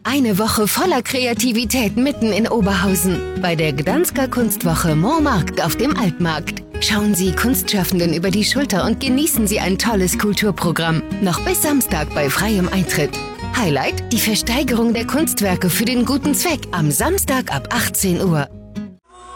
Eine Woche voller Kreativität mitten in Oberhausen. Bei der Gdansker Kunstwoche Montmarkt auf dem Altmarkt. Schauen Sie Kunstschaffenden über die Schulter und genießen Sie ein tolles Kulturprogramm. Noch bis Samstag bei freiem Eintritt. Highlight: die Versteigerung der Kunstwerke für den guten Zweck am Samstag ab 18 Uhr.